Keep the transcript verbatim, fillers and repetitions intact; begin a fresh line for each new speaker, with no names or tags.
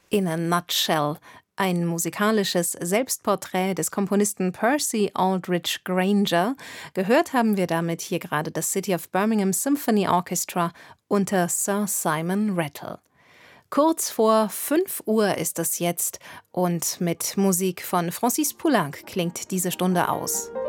In a Nutshell. Ein musikalisches Selbstporträt des Komponisten Percy Aldrich Granger. Gehört haben wir damit hier gerade das City of Birmingham Symphony Orchestra unter Sir Simon Rattle. Kurz vor fünf Uhr ist es jetzt und mit Musik von Francis Poulenc klingt diese Stunde aus.